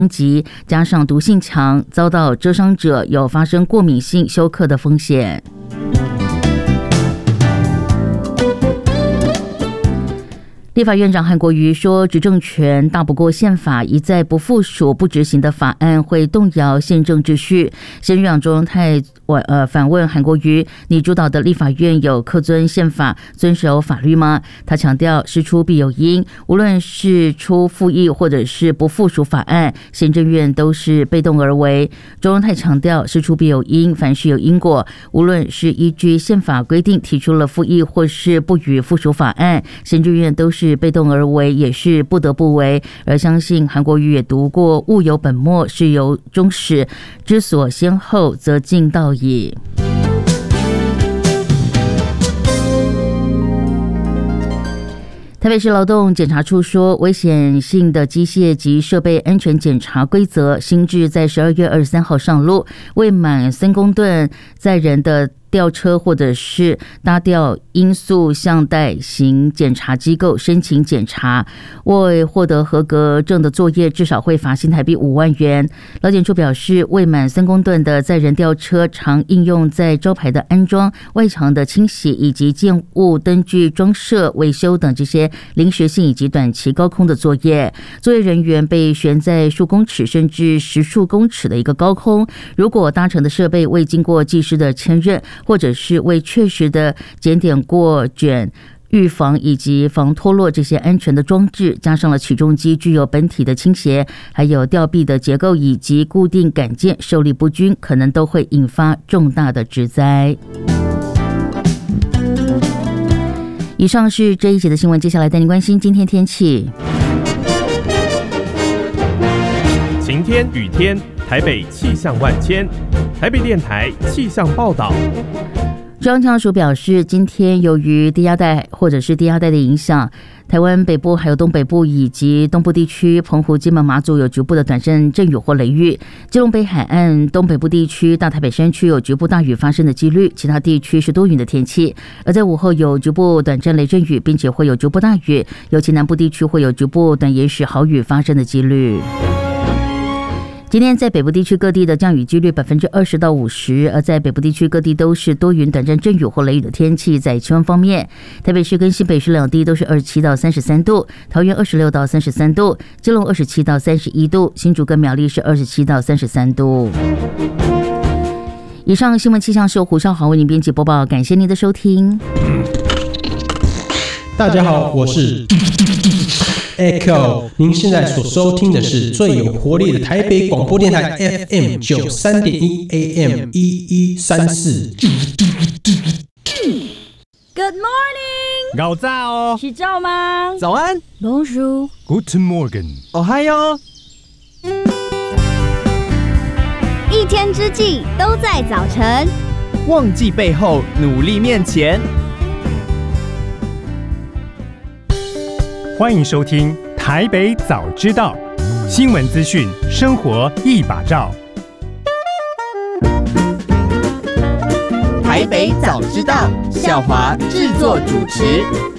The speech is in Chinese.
级，加上毒性强，遭到蛰伤者有发生过敏性休克的风险。立法院长韩国瑜说，执政权大不过宪法，一再不附属不执行的法案会动摇宪政秩序。先院长周荣泰反问韩国瑜，你主导的立法院有恪遵宪法、遵守法律吗？他强调，事出必有因，无论是出复议或者是不附属法案，行政院都是被动而为。周荣泰强调，事出必有因，凡事有因果，无论是依据宪法规定提出了复议或是不予附属法案，行政院都是被动而为，也是不得不为。而相信韩国瑜也读过物有本末，事有终始，知所先后，则近道矣。台北市劳动检查处说，危险性的机械及设备安全检查规则新制在12月23号上路，未满3公吨载人的吊车或者是搭吊因素向代行检查机构申请检查，未获得合格证的作业至少会罚新台币5万元。劳检处表示，未满3公吨的载人吊车常应用在招牌的安装、外墙的清洗以及建物灯具装设、维修等这些临时性以及短期高空的作业。作业人员被悬在数公尺甚至10数公尺的一个高空，如果搭乘的设备未经过技师的签认，或者是未确实的检点过卷、预防以及防脱落这些安全的装置，加上了起重机具有本体的倾斜，还有吊臂的结构以及固定杆件受力不均，可能都会引发重大的职灾。以上是这一节的新闻，接下来带您关心今天天气。 晴天、雨天，台北气象万千。台北电台气象报道。 中央气象署表示，今天由于低压带或者是低压带的影响，台湾北部还有东北部以及东部地区、澎湖、金门、马祖有局部的短暂阵雨或雷雨。基隆北海岸、东北部地区、大台北山区有局部大雨发生的几率，其他地区是多云的天气。而在午后有局部短暂雷阵雨，并且会有局部大雨，尤其南部地区会有局部短延时豪雨发生的几率。今天在北部地区各地的降雨几率20%到50%，而在北部地区各地都是多云短暂阵雨或雷雨的天气。在气温方面，台北市跟新北市两地都是27到33度，桃园26到33度，基隆27到31度，新竹跟苗栗是27到33度。以上新闻气象是由胡少豪为您编辑播报，感谢您的收听。 大家好，我是Echo， 您现在所收听的是最有活力的台北广播电台 FM 93.1 AM 1134。 Good morning， 早早洗澡吗？ 早安 Bonjour， ，Guten Morgen， 哦嗨哟。 一天之计都在早晨， 忘记背后，努力面前。 欢迎收听台北早知道，新闻资讯，生活一把照。 台北早知道，孝华制作主持。